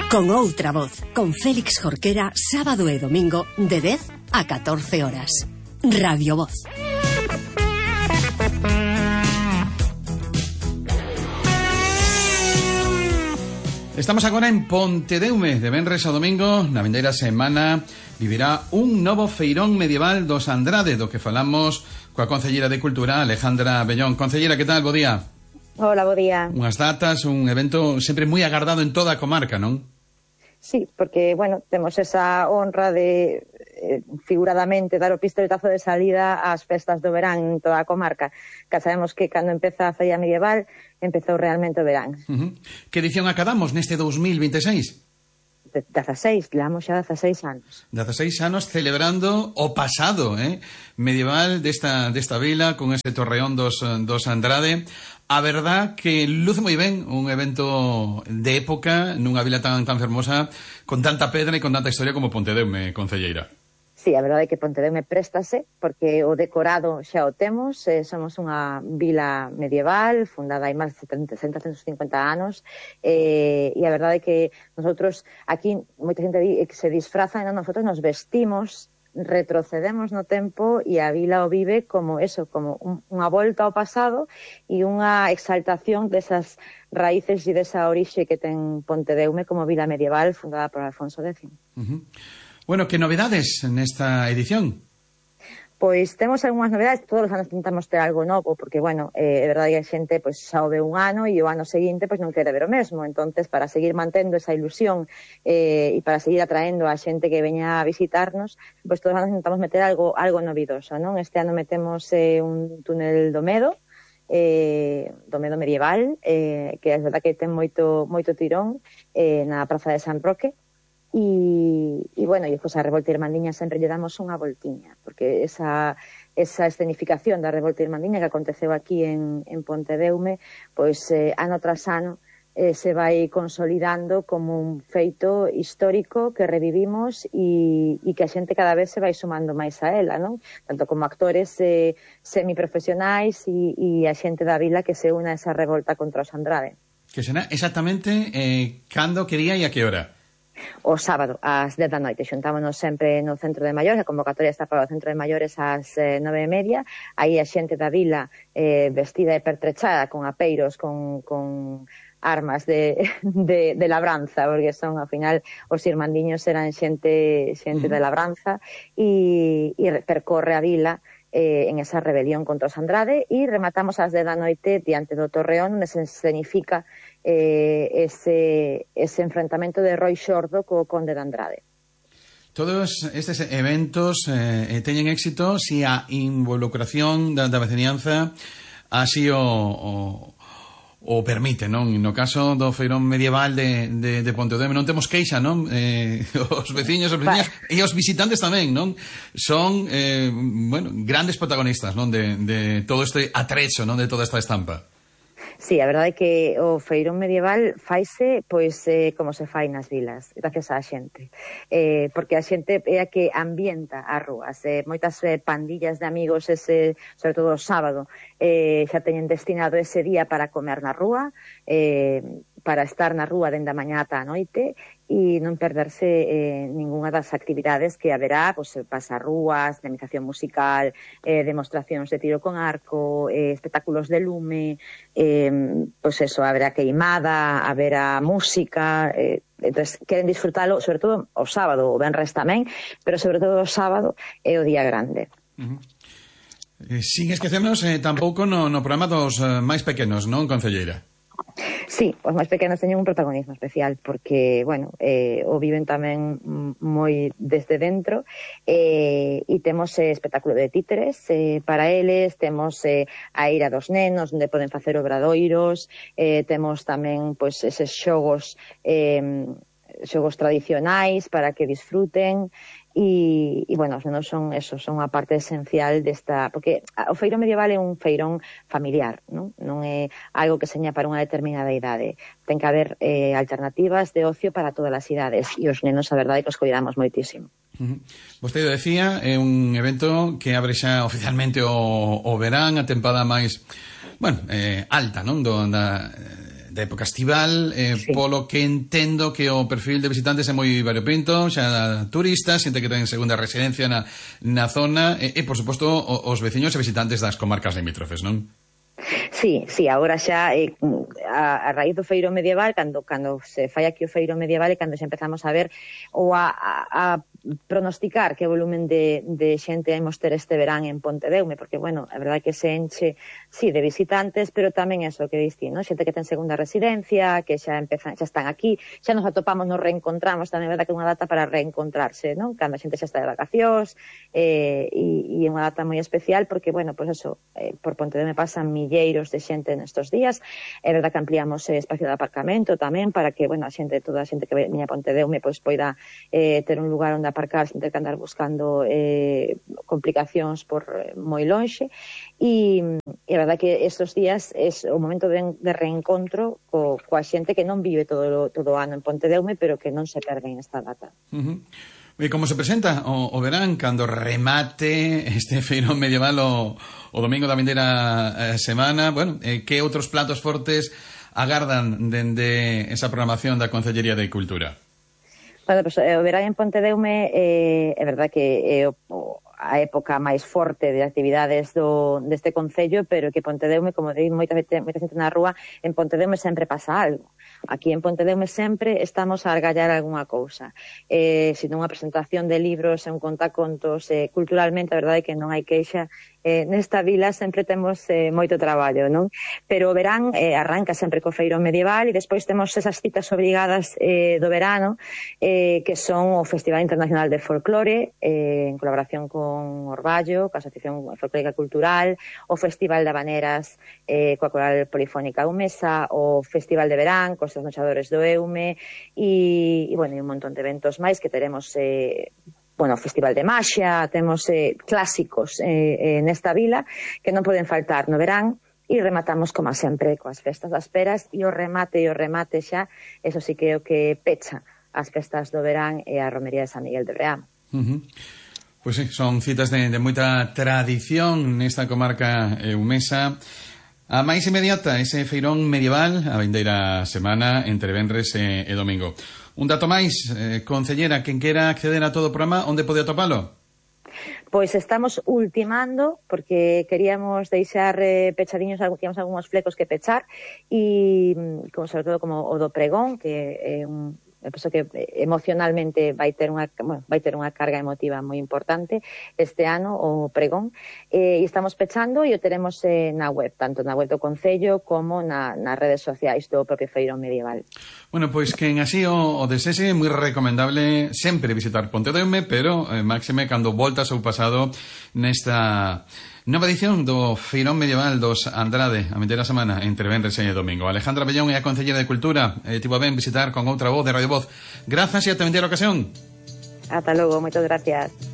Con outra voz, con Félix Jorquera, sábado e domingo de 10 a 14 horas. Radio Voz. Estamos agora en Pontedeume. De venres ao domingo, na vindeira semana, vivirá un novo feirón medieval dos Andrade, do que falamos coa Concelleira de Cultura, Alejandra Bellón. Concelleira, que tal? Bo día. Hola, bo día. Unhas datas, un evento sempre moi agardado en toda a comarca, non? Sí, porque, bueno, temos esa honra de, figuradamente, dar o pistoletazo de salida ás festas do verán en toda a comarca. Que sabemos que cando empeza a feira medieval, empezou realmente o verán. Que edición acabamos neste 2026? 16, levamos xa 16 anos. 16 anos celebrando o pasado medieval desta vila con ese torreón dos Andrade. A verdad que luce moi ben un evento de época nunha vila tan fermosa, con tanta pedra e con tanta historia como Pontedeume, concelleira. Sí, a verdade é que Pontedeume préstase, porque o decorado xa o temos, somos unha vila medieval, fundada hai máis de 150 anos, e a verdade é que nosotros, aquí, moita xente se disfraza, e nosotros nos vestimos, retrocedemos no tempo e a vila o vive como eso, como unha volta ao pasado e unha exaltación desas raíces e desa orixe que ten Pontedeume como vila medieval fundada por Alfonso X. Bueno, que novedades nesta edición? Pois temos algunhas novedades, todos os anos tentamos ter algo novo, porque, bueno, é verdade que a xente pois, xa o ve un ano e o ano seguinte pois non quere ver o mesmo, entonces para seguir mantendo esa ilusión e para seguir atraendo a xente que veña a visitarnos, pois todos os anos tentamos meter algo novidoso, non? Este ano metemos un túnel do medo medieval, que é verdade que ten moito tirón na Praza de San Roque. E bueno, e a Revolta Irmandiña sempre lle damos unha voltiña, porque esa escenificación da Revolta Irmandiña que aconteceu aquí en Pontedeume, pois ano tras ano se vai consolidando como un feito histórico que revivimos e que a xente cada vez se vai sumando máis a ela, non? Tanto como actores semiprofesionais e a xente da vila que se une a esa revolta contra os Andrade. Que será exactamente cando, que día e a que hora? O sábado, ás 10 da noite. Xuntámonos sempre no Centro de Maiores, a convocatoria está para o Centro de Maiores ás 9:30. Aí a xente da vila vestida e pertrechada con apeiros, con armas de labranza, porque son, ao final, os irmandiños eran xente de labranza e percorre a vila en esa rebelión contra os Andrade e rematamos ás 10 da noite diante do Torreón, onde se escenifica ese enfrentamento de Roi Xordo co Conde de Andrade. Todos estes eventos teñen éxito se a involucración da veciñanza así o permite, non? No caso do feirón medieval de Pontedeume non temos queixa, non? Os veciños, as veciñas e os visitantes tamén, non? Son, grandes protagonistas, non? De todo este atrecho, non? De toda esta estampa. Sí, a verdade é que o feirón medieval faise pois como se fai nas vilas, gracias á xente. Porque a xente é a que ambienta as rúas. Moitas pandillas de amigos, sobre todo o sábado, xa teñen destinado ese día para comer na rúa, para estar na rúa dende a mañá ata a noite e non perderse ningunha das actividades que haberá, pois, pasarrúas, dinamización musical, demostracións de tiro con arco, espectáculos de lume, pois eso, haberá queimada, haberá música, entonces queren disfrutalo, sobre todo o sábado, o venres tamén, pero sobre todo o sábado é o día grande. Sin esquecernos tampouco no programa dos máis pequenos, non, concelleira? Sí, os máis pequenos teñen un protagonismo especial porque, bueno, o viven tamén moi desde dentro e temos espectáculo de títeres para eles, temos a ira dos nenos onde poden facer obradoiros, temos tamén pois eses xogos tradicionais para que disfruten e bueno, os nenos son a parte esencial desta, porque o feirón medieval é un feirón familiar, non é algo que seña para unha determinada idade, ten que haber alternativas de ocio para todas as idades e os nenos, a verdade, que os coidamos moitísimo. Vostede decía, é un evento que abre xa oficialmente o verán, a tempada máis alta, non, da da época estival, Sí. polo que entendo que o perfil de visitantes é moi variopinto, xa turistas, xente que ten segunda residencia na zona, e por suposto, os veciños e visitantes das comarcas limítrofes, non? Sí, agora xa a raíz do feiro medieval, cando se fai aquí o feiro medieval e cando xa empezamos a ver ou a pronosticar que volumen de xente imos ter este verán en Pontedeume, porque, bueno, a verdade que se enche, sí, de visitantes, pero tamén é o que diste, ¿no? Xente que ten segunda residencia, que xa están aquí, xa nos atopamos, nos reencontramos, tamén é verdade que é unha data para reencontrarse, ¿no? Cando a xente xa está de vacacións, e é unha data moi especial, porque, bueno, pues eso, por Pontedeume pasan milleiros de xente nestos días, é verdade que ampliamos espacio de aparcamento tamén, para que, bueno, toda a xente que veña a Pontedeume, pois poida ter un lugar onde aparcar sen ter que andar buscando complicacións por moi lonxe, e a verdade que estes días é o momento de reencontro coa xente que non vive todo o ano en Pontedeume, pero que non se perden esta data. E como se presenta o verán cando remate este feirón medieval o domingo da vindeira semana? Bueno, que outros platos fortes agardan dende esa programación da Concellería de Cultura? Bueno, pues, o verán en Pontedeume é verdade que é a época máis forte de actividades deste concello, pero que Pontedeume, como digo, moita xente na rúa, en Pontedeume sempre pasa algo. Aquí en Pontedeume sempre estamos a argallar algunha cousa. Se non unha presentación de libros e un contacontos, culturalmente, a verdade é que non hai queixa. Nesta vila sempre temos moito traballo, non? Pero o verán arranca sempre co feiro medieval e despois temos esas citas obrigadas do verano, que son o Festival Internacional de Folclore, en colaboración con Orballo, coa Asociación Folclórica Cultural, o Festival de Habaneras coa Coral Polifónica Eumesa, o Festival de Verán cos Desnochadores do Eume e bueno, un montón de eventos máis que teremos bueno, o Festival de Maxia, temos clásicos nesta vila que non poden faltar no verán, e rematamos como sempre coas festas das peras, e o remate xa, eso sí que é o que pecha as festas do verán e a romería de San Miguel de Reamo. Pois sí, son citas de moita tradición nesta comarca eumesa. A máis inmediata, ese feirón medieval a vindeira semana entre venres e domingo. Un dato máis, concellera, quen quera acceder a todo o programa, onde pode atopalo? Pois estamos ultimando, porque queríamos deixar pechadiños, tíamos algúns flecos que pechar, e sobre todo como o do pregón, que é eu penso que emocionalmente vai ter unha carga emotiva moi importante este ano, o pregón, e estamos pechando e o teremos na web, tanto na web do Concello como nas redes sociais do propio feirón medieval. Bueno, pois quen así o desese, moi recomendable sempre visitar Pontedeume, pero máxime cando voltas ao pasado nesta nova edición do feirón medieval dos Andrade, a vindeira semana entre venres e domingo. Alejandra Bellón é a Concellera de Cultura, tivo a ben visitar con outra voz de Radio Voz. Grazas e ata a vindeira ocasión. Ata logo, moitas gracias.